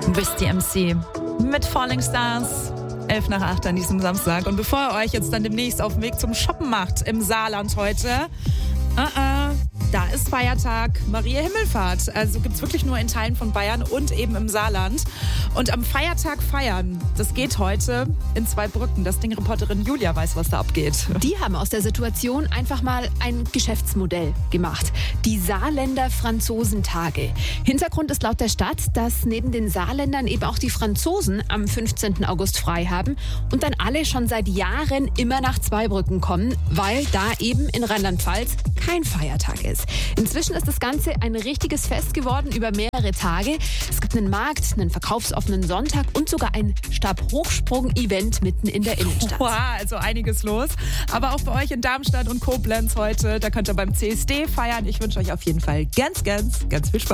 Wist MC mit Falling Stars. 7:55 an diesem Samstag. Und bevor ihr euch jetzt dann demnächst auf den Weg zum Shoppen macht im Saarland heute, da ist Feiertag Maria Himmelfahrt. Also gibt es wirklich nur in Teilen von Bayern und eben im Saarland. Und am Feiertag feiern, das geht heute in Zweibrücken. Das Ding-Reporterin Julia weiß, was da abgeht. Die haben aus der Situation einfach mal ein Geschäftsmodell gemacht. Die Saarländer Franzosentage. Hintergrund ist laut der Stadt, dass neben den Saarländern eben auch die Franzosen am 15. August frei haben und dann alle schon seit Jahren immer nach Zweibrücken kommen, weil da eben in Rheinland-Pfalz kein Feiertag ist. Inzwischen ist das Ganze ein richtiges Fest geworden über mehrere Tage. Es gibt einen Markt, einen verkaufsoffenen Sonntag und sogar ein Stabhochsprung-Event mitten in der Innenstadt. Wow, also einiges los. Aber auch bei euch in Darmstadt und Koblenz heute, da könnt ihr beim CSD feiern. Ich wünsche euch auf jeden Fall ganz viel Spaß.